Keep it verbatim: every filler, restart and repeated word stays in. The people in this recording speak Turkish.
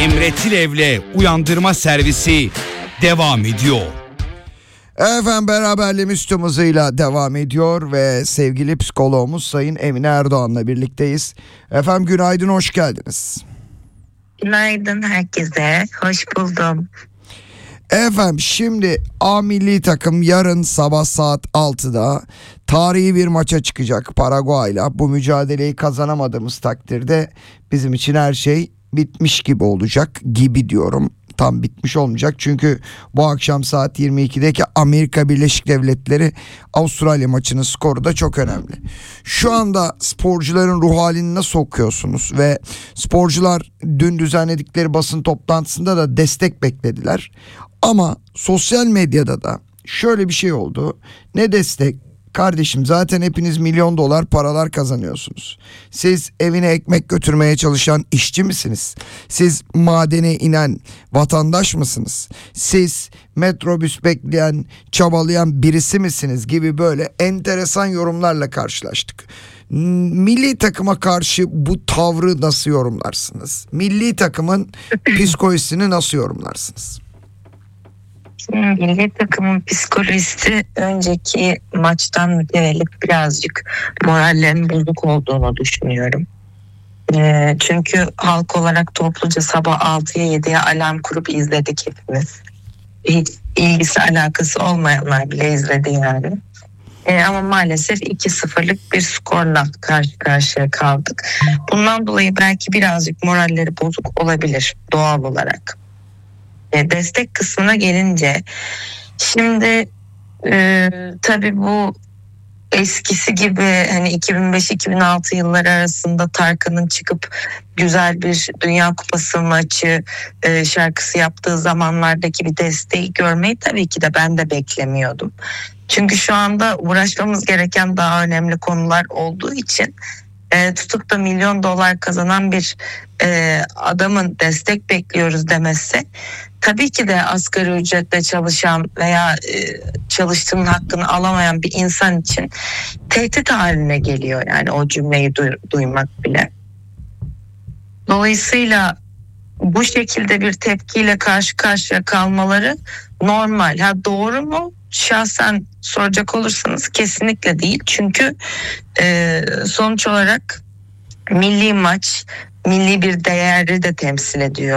Emre Tilev'le uyandırma servisi devam ediyor. Efendim beraberliğimiz tüm hızıyla devam ediyor ve sevgili psikoloğumuz Sayın Emine Erdoğan'la birlikteyiz. Efendim günaydın, hoş geldiniz. Günaydın herkese, hoş buldum. Efendim şimdi A milli takım yarın sabah saat altıda tarihi bir maça çıkacak Paraguay'la. Bu mücadeleyi kazanamadığımız takdirde bizim için her şey bitmiş gibi olacak gibi diyorum. Tam bitmiş olmayacak çünkü bu akşam saat yirmi ikideki Amerika Birleşik Devletleri Avustralya maçının skoru da çok önemli. Şu anda sporcuların ruh halini nasıl okuyorsunuz ve sporcular dün düzenledikleri basın toplantısında da destek beklediler. Ama sosyal medyada da şöyle bir şey oldu. Ne destek? Kardeşim zaten hepiniz milyon dolar paralar kazanıyorsunuz. Siz evine ekmek götürmeye çalışan işçi misiniz? Siz madene inen vatandaş mısınız? Siz metrobüs bekleyen, çabalayan birisi misiniz gibi böyle enteresan yorumlarla karşılaştık. Milli takıma karşı bu tavrı nasıl yorumlarsınız? Milli takımın psikolojisini nasıl yorumlarsınız? Milli takımın psikolojisi önceki maçtan mütevellit birazcık morallerin bozuk olduğunu düşünüyorum. E, çünkü halk olarak topluca sabah altıya yediye alarm kurup izledik hepimiz. Hiç ilgisi alakası olmayanlar bile izledi yani. E, ama maalesef iki sıfırlık bir skorla karşı karşıya kaldık. Bundan dolayı belki birazcık moralleri bozuk olabilir doğal olarak. Destek kısmına gelince şimdi e, tabii bu eskisi gibi hani iki bin beş iki bin altı yılları arasında Tarkan'ın çıkıp güzel bir Dünya Kupası maçı e, şarkısı yaptığı zamanlardaki bir desteği görmeyi tabii ki de ben de beklemiyordum. Çünkü şu anda uğraşmamız gereken daha önemli konular olduğu için e, tutup da milyon dolar kazanan bir e, adamın destek bekliyoruz demesi tabii ki de asgari ücretle çalışan veya e, çalıştığının hakkını alamayan bir insan için tehdit haline geliyor yani o cümleyi duy- duymak bile. Dolayısıyla bu şekilde bir tepkiyle karşı karşıya kalmaları normal. Ha doğru mu? Şahsen soracak olursanız kesinlikle değil. Çünkü e, sonuç olarak milli maç milli bir değeri de temsil ediyor.